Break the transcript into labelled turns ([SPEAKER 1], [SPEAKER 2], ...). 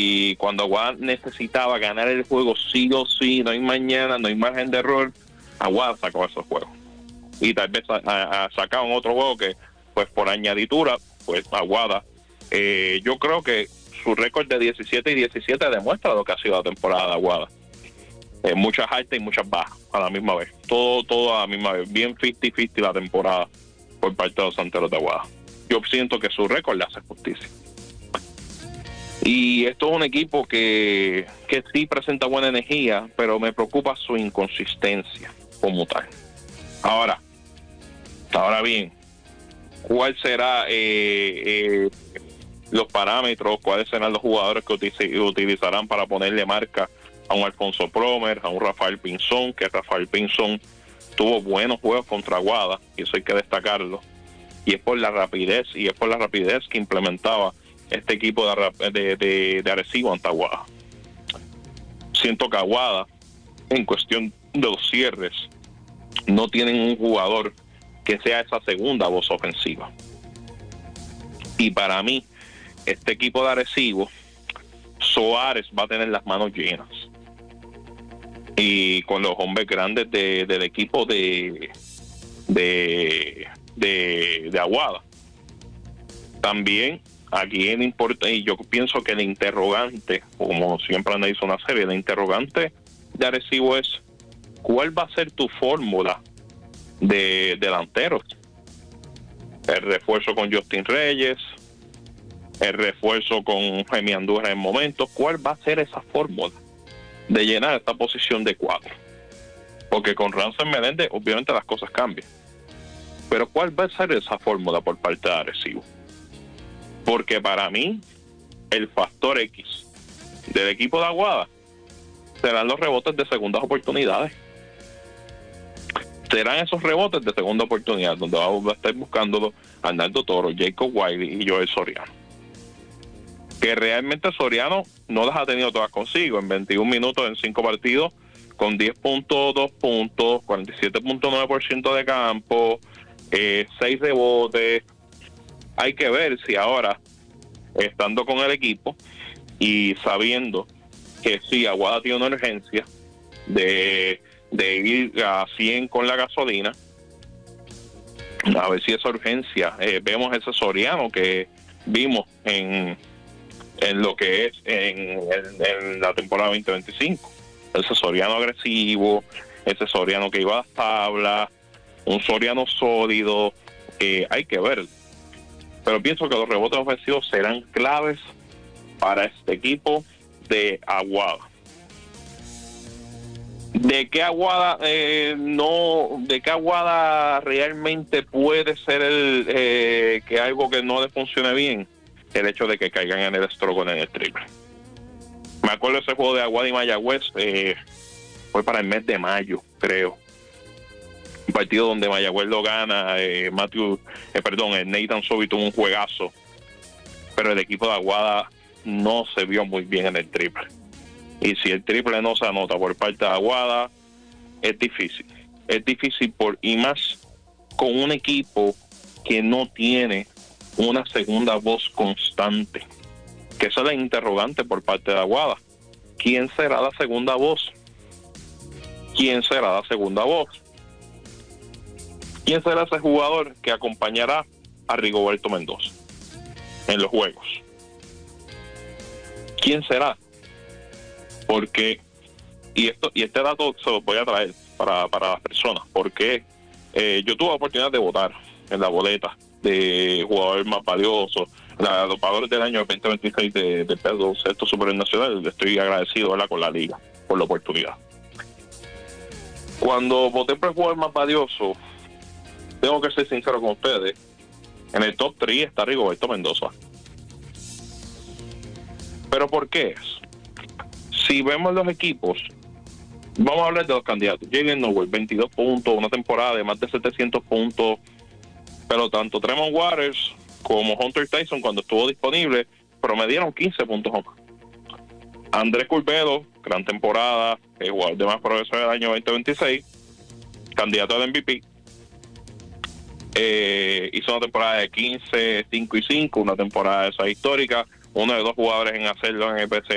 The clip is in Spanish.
[SPEAKER 1] y cuando Aguada necesitaba ganar el juego sí o sí, no hay mañana, no hay margen de error, Aguada sacó esos juegos. Y tal vez sacaban otro juego que, pues por añadidura, pues Aguada, yo creo que su récord de 17-17 demuestra lo que ha sido la temporada de Aguada. Muchas altas y muchas bajas a la misma vez. Todo a la misma vez. Bien 50-50 la temporada por parte de los Santeros de Aguada. Yo siento que su récord le hace justicia. Y esto es un equipo que sí presenta buena energía, pero me preocupa su inconsistencia como tal. Ahora bien, ¿cuál será los parámetros? ¿Cuáles serán los jugadores que utilizarán para ponerle marca a un Alfonso Plomer, a un Rafael Pinzón? Que Rafael Pinzón tuvo buenos juegos contra Aguada, y eso hay que destacarlo. Y es por la rapidez que implementaba este equipo de Arecibo ante Aguada. Siento que Aguada, en cuestión de los cierres, no tienen un jugador que sea esa segunda voz ofensiva. Y para mí, este equipo de Arecibo, Soares va a tener las manos llenas. Y con los hombres grandes del equipo de Aguada. También aquí y yo pienso que el interrogante, como siempre analizo una serie, el interrogante de Arecibo es: ¿cuál va a ser tu fórmula de delanteros? El refuerzo con Justin Reyes, el refuerzo con Jaime Andújar en momentos. ¿Cuál va a ser esa fórmula de llenar esta posición de 4? Porque con Ransom Meléndez obviamente las cosas cambian, pero ¿cuál va a ser esa fórmula por parte de Arecibo? Porque para mí el factor X del equipo de Aguada serán los rebotes de segundas oportunidades. Serán esos rebotes de segunda oportunidad donde va a estar buscándolo Arnaldo Toro, Jacob Wiley y Joel Soriano. Que realmente Soriano no las ha tenido todas consigo. En 21 minutos en 5 partidos, con 10.2 puntos, 47.9% de campo, 6 rebotes. Hay que ver si ahora, estando con el equipo y sabiendo que sí, Aguada tiene una urgencia de ir a 100 con la gasolina, a ver si esa urgencia, vemos ese Soriano que vimos en lo que es en la temporada 2025, ese Soriano agresivo, ese Soriano que iba a las tablas, un Soriano sólido. Hay que ver, pero pienso que los rebotes ofensivos serán claves para este equipo de Aguada. ¿De qué Aguada realmente puede ser que algo que no le funcione bien? El hecho de que caigan en el struggle en el triple. Me acuerdo ese juego de Aguada y Mayagüez, fue para el mes de mayo, creo. Un partido donde Mayagüez lo gana, Nathan Sobi tuvo un juegazo, pero el equipo de Aguada no se vio muy bien en el triple. Y si el triple no se anota por parte de Aguada, es difícil. Es difícil y más con un equipo que no tiene una segunda voz constante. Que esa es la interrogante por parte de Aguada. ¿Quién será la segunda voz? ¿Quién será la segunda voz? ¿Quién será ese jugador que acompañará a Rigoberto Mendoza en los juegos? ¿Quién será? Porque, y este dato se lo voy a traer para las personas, porque yo tuve la oportunidad de votar en la boleta de jugador más valioso, los jugadores del año 2026 de Pedro Sexto Superior Nacional. Estoy agradecido, ¿verdad?, con la liga por la oportunidad. Cuando voté por el jugador más valioso, tengo que ser sincero con ustedes, en el top 3 está Rigoberto Mendoza. ¿Pero por qué es? Si vemos los equipos, vamos a hablar de los candidatos. Jalen Nowell, 22 puntos, una temporada de más de 700 puntos, pero tanto Tremont Waters como Hunter Tyson, cuando estuvo disponible, promedieron 15 puntos o más. Andrés Curvedo, gran temporada, jugador de más progreso del año 2026, candidato al MVP, hizo una temporada de 15, 5 y 5, una temporada de esa histórica, uno de 2 jugadores en hacerlo en el PC